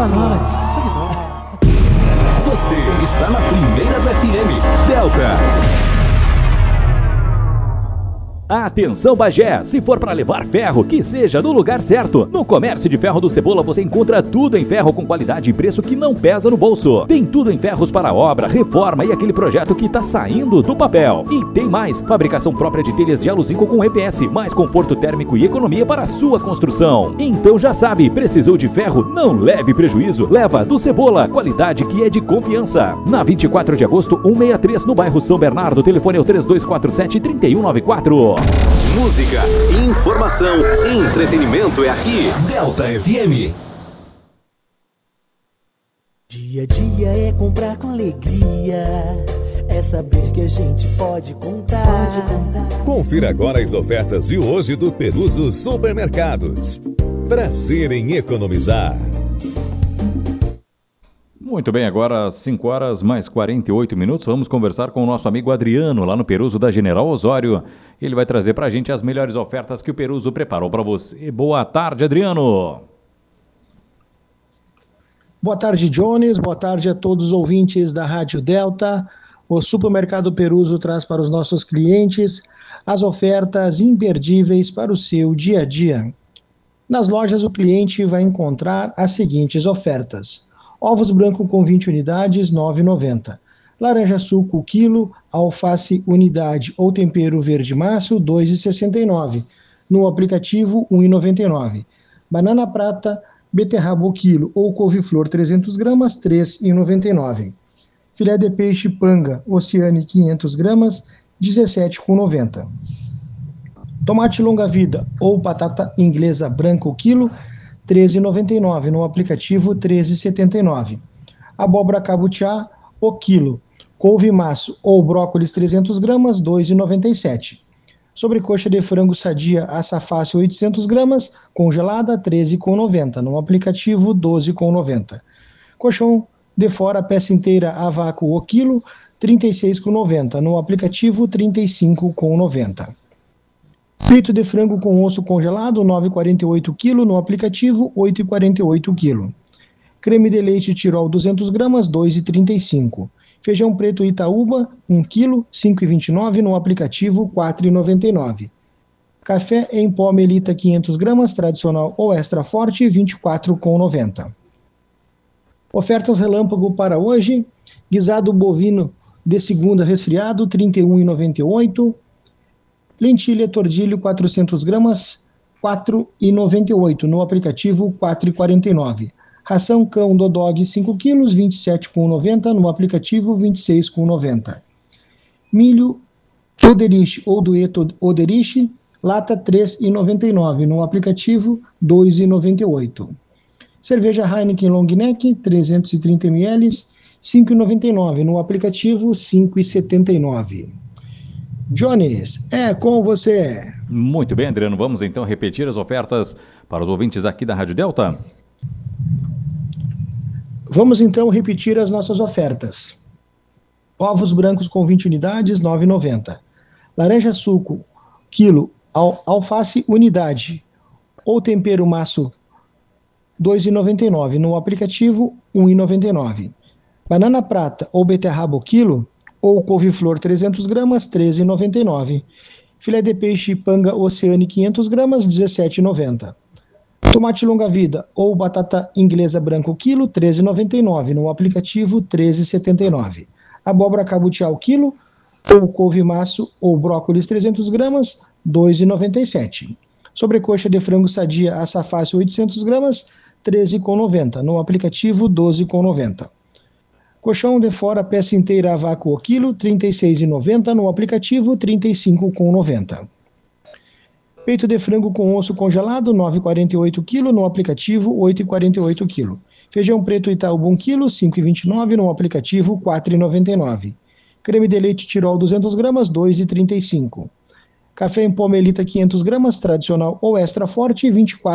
nós. Você está na primeira do FM, Delta. Atenção Bagé, se for para levar ferro, que seja no lugar certo. No Comércio de Ferro do Cebola você encontra tudo em ferro com qualidade e preço que não pesa no bolso. Tem tudo em ferros para obra, reforma e aquele projeto que tá saindo do papel. E tem mais, fabricação própria de telhas de aluzinco com EPS, mais conforto térmico e economia para a sua construção. Então já sabe, precisou de ferro? Não leve prejuízo, leva do Cebola, qualidade que é de confiança. Na 24 de agosto, 163, no bairro São Bernardo, telefone é o 3247-3194. Música, informação, entretenimento é aqui, Delta FM. Dia a dia é comprar com alegria, é saber que a gente pode contar. Confira agora as ofertas de hoje do Peruso Supermercados. Prazer em economizar. Muito bem, agora 5 horas mais 48 minutos, vamos conversar com o nosso amigo Adriano, lá no Peruso da General Osório. Ele vai trazer pra gente as melhores ofertas que o Peruso preparou para você. Boa tarde, Adriano. Boa tarde, Jones. Boa tarde a todos os ouvintes da Rádio Delta. O Supermercado Peruso traz para os nossos clientes as ofertas imperdíveis para o seu dia a dia. Nas lojas, o cliente vai encontrar as seguintes ofertas: ovos branco com 20 unidades, R$ 9,90. Laranja suco, quilo, alface, unidade ou tempero verde maço, R$ 2,69. No aplicativo, R$ 1,99. Banana prata, beterraba o quilo ou couve-flor 300 gramas, R$ 3,99. Filé de peixe panga, Oceane 500 gramas, R$ 17,90. Tomate longa-vida ou batata inglesa branca o quilo, R$ 13,99, no aplicativo R$ 13,79. Abóbora cabutiá, o quilo. Couve maço ou brócolis 300 gramas, R$ 2,97. Sobrecoxa de frango sadia assa fácil 800 gramas, congelada R$ 13,90, no aplicativo R$ 12,90. Colchão de fora peça inteira a vácuo o quilo, R$ 36,90, no aplicativo R$ 35,90. Peito de frango com osso congelado, R$ 9,48 kg, no aplicativo R$ 8,48 kg. Creme de leite Tirol 200 gramas, R$ 2,35. Feijão preto Itaúba, 1 kg, R$ 5,29, no aplicativo R$ 4,99. Café em pó Melita 500 gramas, tradicional ou extra forte, R$ 24,90. Ofertas relâmpago para hoje: guisado bovino de segunda resfriado, R$ 31,98. Lentilha tordilho 400 gramas, R$ 4,98, no aplicativo R$ 4,49. Ração cão Dodog 5 quilos, R$ 27,90, no aplicativo R$ 26,90. Milho Oderich ou Dueto Oderich, lata R$ 3,99, no aplicativo R$ 2,98. Cerveja Heineken Long Neck 330 ml, R$ 5,99, no aplicativo R$ 5,79. Jones, é com você. Muito bem, Adriano. Vamos então repetir as ofertas para os ouvintes aqui da Rádio Delta? Vamos então repetir as nossas ofertas. Ovos brancos com 20 unidades, R$ 9,90. Laranja suco, quilo, alface, unidade, ou tempero maço, R$ 2,99. No aplicativo, R$ 1,99. Banana prata ou beterraba, quilo, ou couve-flor 300 gramas, R$ 13,99. Filé de peixe panga Oceane 500 gramas, R$ 17,90. Tomate longa-vida ou batata inglesa branca, quilo, R$ 13,99. No aplicativo, R$ 13,79. Abóbora cabutiá, quilo, ou couve maço ou brócolis 300 gramas, R$ 2,97. Sobrecoxa de frango sadia assa fácil 800 gramas, R$ 13,90. No aplicativo, R$ 12,90. Colchão de fora, peça inteira a vácuo o quilo, R$ 36,90, no aplicativo R$ 35,90. Peito de frango com osso congelado, R$ 9,48 kg, no aplicativo R$ 8,48 kg. Feijão preto Itaúba 1 kg, R$ 5,29, no aplicativo R$ 4,99. Creme de leite Tirol 200 gramas, R$ 2,35. Café em pó Melita 500 gramas, tradicional ou extra forte, R$ 24,00.